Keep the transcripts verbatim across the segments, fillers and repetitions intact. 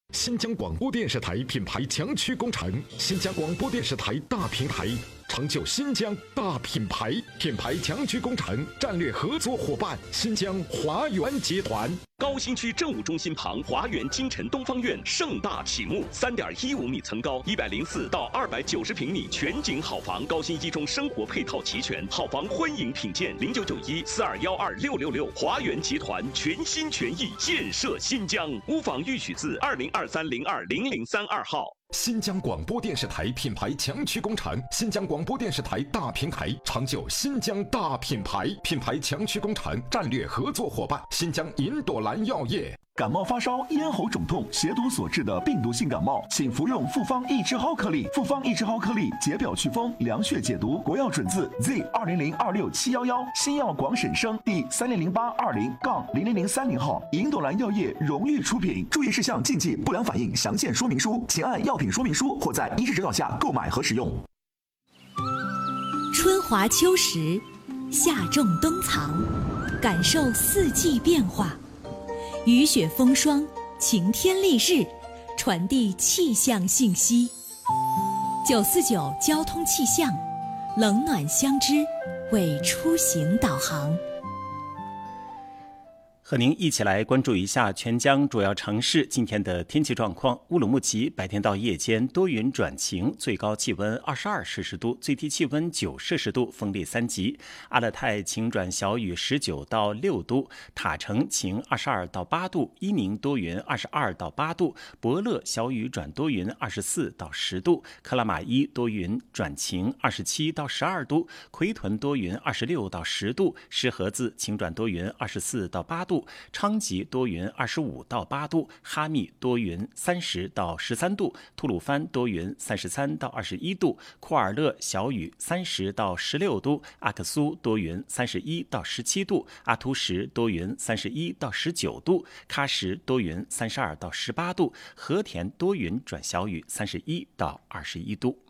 新疆广播电视台品牌强驱工程，新疆广播电视台大平台，成就新疆大品牌。品牌强驱工程战略合作伙伴：新疆华源集团。 高新区政务中心旁华源金晨东方院盛大启幕，三点一五米层高，一百零四到二百九十平米全景好房，高新一中生活配套齐全，好房欢迎品鉴。零九九一四二幺二六六六，华源集团全心全意建设新疆。屋房预取自二零二三零二零零三二号。 新疆广播电视台品牌强驱工程，新疆广播电视台大平台，成就新疆大品牌。品牌强驱工程战略合作伙伴：新疆银朵兰药业。 感冒发烧、咽喉肿痛、邪毒所致的病毒性感冒，请服用复方益智蒿颗粒。复方益智蒿颗粒解表祛风、凉血解毒，国药准字 Z 二零零二六七幺幺，新药广审生第三零零八二零杠零零零三零号，银朵兰药业荣誉出品。注意事项、禁忌、不良反应详见说明书，请按药品说明书或在医师指导下购买和使用。 春华秋实，夏种冬藏，感受四季变化。雨雪风霜，晴天丽日，传递气象信息。九四九交通气象，冷暖相知，为出行导航。 和您一起来关注一下全疆主要城市今天的天气状况。乌鲁木齐白天到夜间多云转晴，最高气温二十二摄氏度，最低气温九摄氏度，风力三级。阿勒泰晴转小雨十九到六度，塔城晴二十二到八度，伊宁多云二十二到八度，博乐小雨转多云二十四到十度，克拉玛依多云转晴二十七到十二度，奎屯多云二十六到十度，石河子晴转多云二十四到八度，昌吉多云二十五到八度，哈密多云三十到十三度，吐鲁番多云三十三到二十一度，库尔勒小雨三十到十六度，阿克苏多云三十一到十七度，阿图什多云三十一到十九度，喀什多云三十二到十八度，和田多云转小雨三十一到二十一度。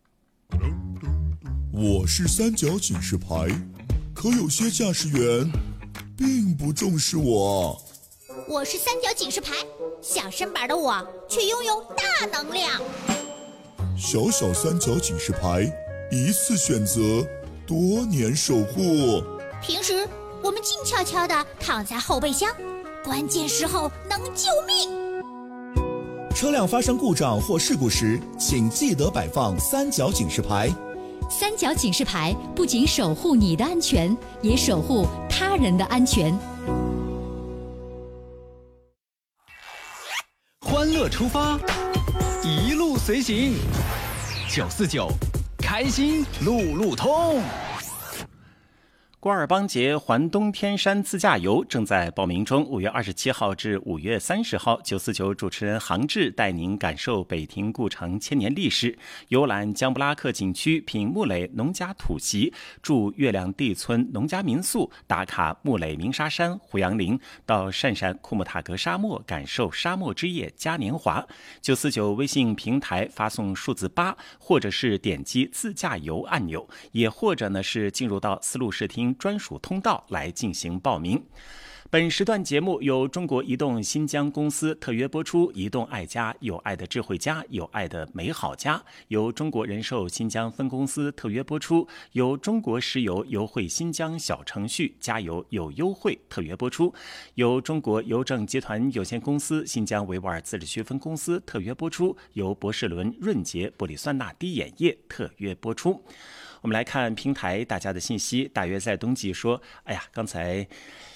我是三角警示牌，可有些驾驶员并不重视我。 我是三角警示牌，小身板的我却拥有大能量。 小小三角警示牌，一次选择，多年守护。 平时我们静悄悄地躺在后备箱，关键时候能救命。 车辆发生故障或事故时，请记得摆放三角警示牌。 三角警示牌不仅守护你的安全，也守护他人的安全。 欢乐出发，一路随行。九四九，开心路路通。 瓜尔邦节环东天山自驾游正在报名中，五月二十七号至五月三十号，九四九主持人杭志带您感受北亭故城千年历史，游览江布拉克景区，品木垒农家土席，住月亮地村农家民宿，打卡木垒鸣沙山、胡杨林，到汕山库木塔格沙漠感受沙漠之夜嘉年华。九四九微信平台发送数字八，或者是点击自驾游按钮，也或者呢是进入到丝路视听专属通道来进行报名。本时段节目由中国移动新疆公司特约播出，移动爱家，有爱的智慧家，有爱的美好家；由中国人寿新疆分公司特约播出，由中国石油优惠新疆小程序加油有优惠特约播出，由中国邮政集团有限公司新疆维吾尔自治区分公司特约播出，由博士伦润洁玻璃酸钠滴眼液特约播出。我们来看平台大家的信息，大约在冬季说，哎呀，刚才